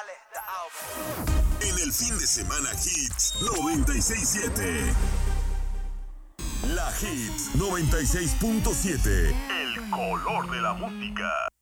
En el fin de semana Hits 96.7. La Hits 96.7. El color de la música.